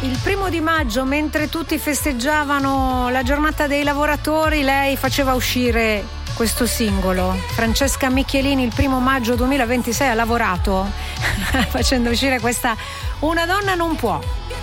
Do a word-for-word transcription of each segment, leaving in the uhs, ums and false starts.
Il primo di maggio, mentre tutti festeggiavano la giornata dei lavoratori, lei faceva uscire questo singolo. Francesca Michelini il primo maggio duemilaventisei ha lavorato facendo uscire questa Una donna non può.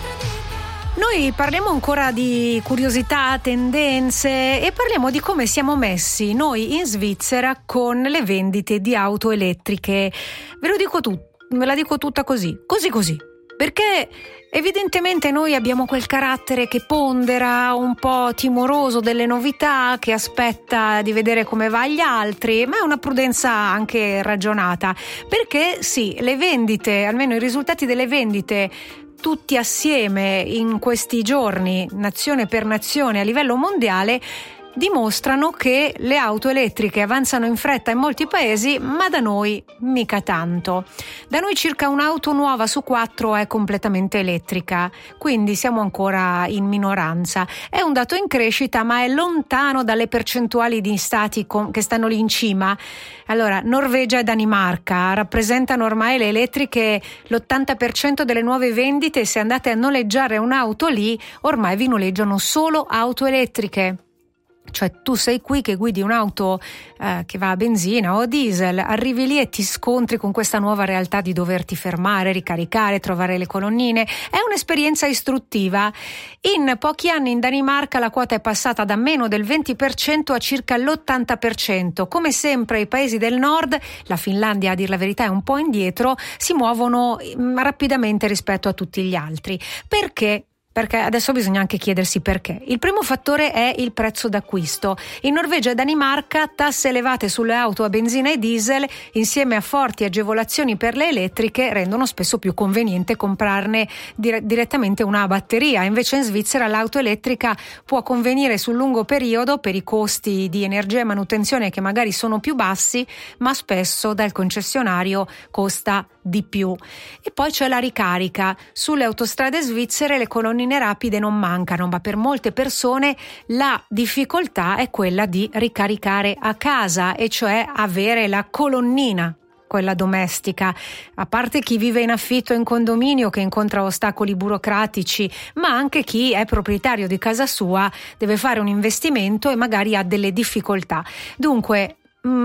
Noi parliamo ancora di curiosità, tendenze e parliamo di come siamo messi noi in Svizzera con le vendite di auto elettriche. Ve lo dico tu, ve la dico tutta così, così così. Perché evidentemente noi abbiamo quel carattere che pondera, un po' timoroso delle novità, che aspetta di vedere come va agli altri, ma è una prudenza anche ragionata. Perché sì, le vendite, almeno i risultati delle vendite tutti assieme in questi giorni, nazione per nazione a livello mondiale, dimostrano che le auto elettriche avanzano in fretta in molti paesi, ma da noi mica tanto. Da noi circa un'auto nuova su quattro è completamente elettrica, quindi siamo ancora in minoranza. È un dato in crescita, ma è lontano dalle percentuali di stati con, che stanno lì in cima. Allora, Norvegia e Danimarca rappresentano ormai le elettriche l'ottanta per cento delle nuove vendite. Se andate a noleggiare un'auto lì, ormai vi noleggiano solo auto elettriche. Cioè tu sei qui che guidi un'auto eh, che va a benzina o a diesel, arrivi lì e ti scontri con questa nuova realtà di doverti fermare, ricaricare, trovare le colonnine. È un'esperienza istruttiva. In pochi anni in Danimarca la quota è passata da meno del venti per cento a circa l'ottanta per cento. Come sempre i paesi del nord, la Finlandia a dir la verità è un po' indietro, si muovono rapidamente rispetto a tutti gli altri. Perché? Perché adesso bisogna anche chiedersi perché. Il primo fattore è il prezzo d'acquisto. In Norvegia e Danimarca tasse elevate sulle auto a benzina e diesel insieme a forti agevolazioni per le elettriche rendono spesso più conveniente comprarne dire- direttamente una batteria. Invece in Svizzera l'auto elettrica può convenire sul lungo periodo per i costi di energia e manutenzione che magari sono più bassi, ma spesso dal concessionario costa di più. E poi c'è la ricarica. Sulle autostrade svizzere le colonnine rapide non mancano, ma per molte persone la difficoltà è quella di ricaricare a casa, e cioè avere la colonnina, quella domestica. A parte chi vive in affitto in condominio che incontra ostacoli burocratici, ma anche chi è proprietario di casa sua deve fare un investimento e magari ha delle difficoltà. Dunque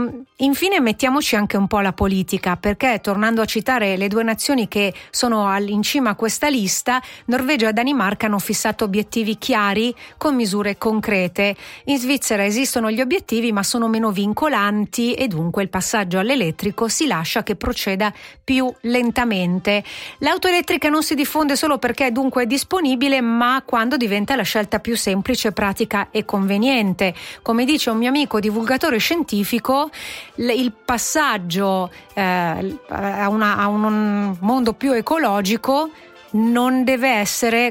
infine mettiamoci anche un po' la politica, perché tornando a citare le due nazioni che sono in cima a questa lista, Norvegia e Danimarca hanno fissato obiettivi chiari con misure concrete. In Svizzera esistono gli obiettivi ma sono meno vincolanti e dunque il passaggio all'elettrico si lascia che proceda più lentamente. L'auto elettrica non si diffonde solo perché dunque è disponibile, ma quando diventa la scelta più semplice, pratica e conveniente. Come dice un mio amico divulgatore scientifico, il passaggio eh, a, una, a un mondo più ecologico non deve essere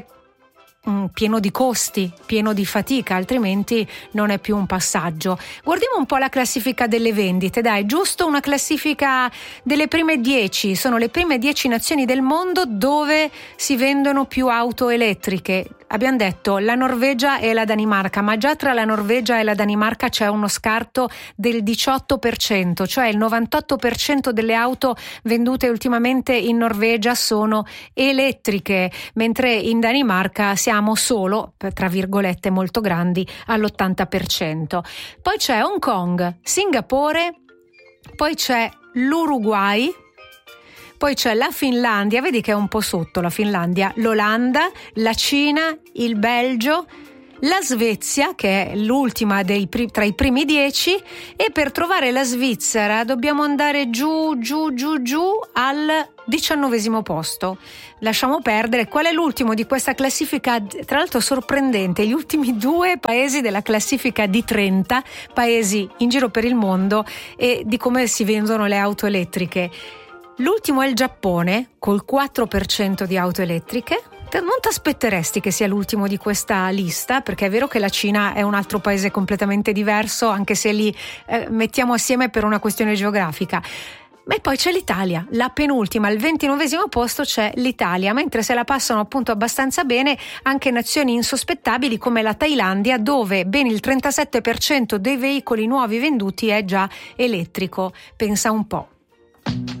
pieno di costi, pieno di fatica, altrimenti non è più un passaggio. Guardiamo un po' la classifica delle vendite, dai, giusto una classifica delle prime dieci, sono le prime dieci nazioni del mondo dove si vendono più auto elettriche. Abbiamo detto la Norvegia e la Danimarca, ma già tra la Norvegia e la Danimarca c'è uno scarto del diciotto per cento, cioè il novantotto per cento delle auto vendute ultimamente in Norvegia sono elettriche, mentre in Danimarca siamo solo, tra virgolette molto grandi, all'ottanta per cento. Poi c'è Hong Kong, Singapore, poi c'è l'Uruguay, poi c'è la Finlandia, vedi che è un po' sotto la Finlandia, l'Olanda, la Cina, il Belgio, la Svezia, che è l'ultima dei, tra i primi dieci, e per trovare la Svizzera dobbiamo andare giù, giù, giù, giù al diciannovesimo posto. Lasciamo perdere. Qual è l'ultimo di questa classifica? Tra l'altro sorprendente, gli ultimi due paesi della classifica di trenta paesi in giro per il mondo e di come si vendono le auto elettriche. L'ultimo è il Giappone, col quattro per cento di auto elettriche. Non ti aspetteresti che sia l'ultimo di questa lista, perché è vero che la Cina è un altro paese completamente diverso, anche se li eh, mettiamo assieme per una questione geografica. Ma poi c'è l'Italia, la penultima, al ventinovesimo posto c'è l'Italia, mentre se la passano appunto abbastanza bene anche nazioni insospettabili come la Thailandia, dove ben il trentasette per cento dei veicoli nuovi venduti è già elettrico. Pensa un po'.